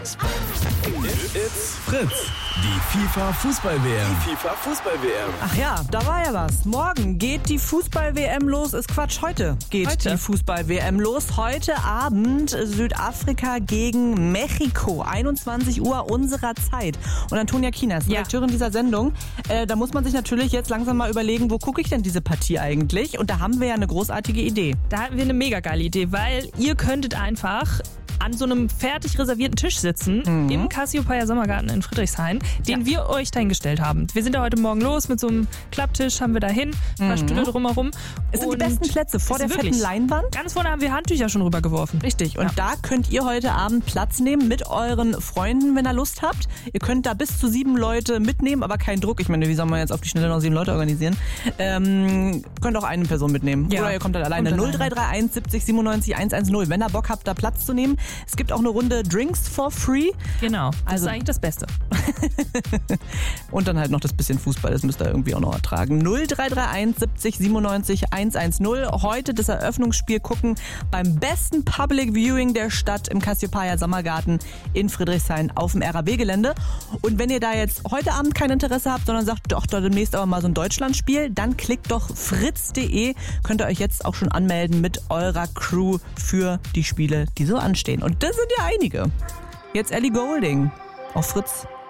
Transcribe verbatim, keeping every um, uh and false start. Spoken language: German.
It's Fritz. Die FIFA-Fußball-W M. Die FIFA-Fußball-W M. Ach ja, da war ja was. Morgen geht die Fußball-W M los. Ist Quatsch, heute geht heute. die Fußball-W M los. Heute Abend Südafrika gegen Mexiko. einundzwanzig Uhr unserer Zeit. Und Antonia Kienast, Ja. Redakteurin dieser Sendung, äh, da muss man sich natürlich jetzt langsam mal überlegen, wo gucke ich denn diese Partie eigentlich? Und da haben wir ja eine großartige Idee. Da hatten wir eine mega geile Idee, weil ihr könntet einfach an so einem fertig reservierten Tisch sitzen Mhm. im Cassiopeia Sommergarten in Friedrichshain, den wir euch dahingestellt haben. Wir sind da heute Morgen los mit so einem Klapptisch, haben wir da hin, ein paar Stühle drumherum. Es sind die Und besten Plätze vor es der ist fetten wirklich- Leinwand. Ganz vorne haben wir Handtücher schon rübergeworfen. Richtig. Und Ja. da könnt ihr heute Abend Platz nehmen mit euren Freunden, wenn ihr Lust habt. Ihr könnt da bis zu sieben Leute mitnehmen, aber kein Druck. Ich meine, wie soll man jetzt auf die Schnelle noch sieben Leute organisieren? Ähm, könnt auch eine Person mitnehmen. Ja. Oder ihr kommt dann alleine. Kommt null alleine. drei drei eins siebzig siebenundneunzig hundertzehn. Wenn ihr Bock habt, da Platz zu nehmen. Es gibt auch eine Runde Drinks for free. Genau, das Also- ist eigentlich das Beste. Und dann halt noch das bisschen Fußball, das müsst ihr irgendwie auch noch ertragen. null drei drei eins siebzig siebenundneunzig hundertzehn. Heute das Eröffnungsspiel gucken beim besten Public Viewing der Stadt im Cassiopeia Sommergarten in Friedrichshain auf dem R A B-Gelände. Und wenn ihr da jetzt heute Abend kein Interesse habt, sondern sagt, doch, da demnächst aber mal so ein Deutschlandspiel, dann klickt doch fritz punkt de. Könnt ihr euch jetzt auch schon anmelden mit eurer Crew für die Spiele, die so anstehen. Und das sind ja einige. Jetzt Ellie Goulding auf Fritz.